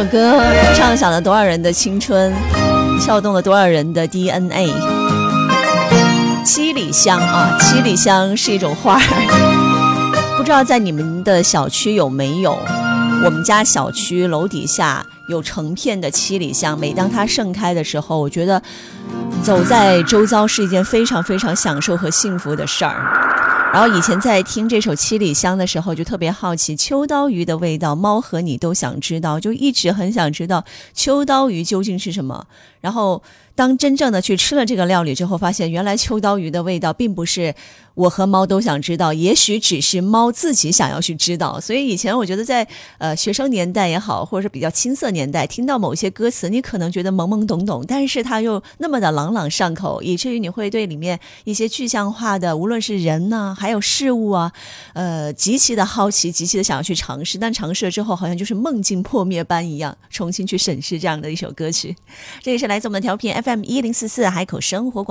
首歌唱响了多少人的青春，撬动了多少人的 DNA。 七里香啊，七里香是一种花，不知道在你们的小区有没有。我们家小区楼底下有成片的七里香，每当它盛开的时候，我觉得走在周遭是一件非常非常享受和幸福的事儿。然后以前在听这首七里香的时候就特别好奇秋刀鱼的味道，猫和你都想知道，就一直很想知道秋刀鱼究竟是什么。然后当真正的去吃了这个料理之后，发现原来秋刀鱼的味道并不是我和猫都想知道，也许只是猫自己想要去知道。所以以前我觉得在学生年代也好，或者是比较青涩年代，听到某些歌词你可能觉得懵懵懂懂，但是它又那么的朗朗上口，以至于你会对里面一些具象化的无论是人呢还有事物啊极其的好奇，极其的想要去尝试，但尝试了之后好像就是梦境破灭般一样，重新去审视这样的一首歌曲。这也是来自我们的调频 FM1044 海口生活